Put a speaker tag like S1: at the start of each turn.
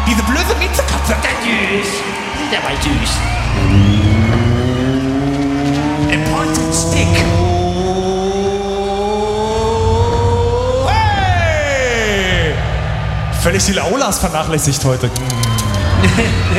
S1: Diese blöde Miezekatze.
S2: Der war süß. A pointed stick.
S1: Hey! Völlig die Laulas vernachlässigt heute.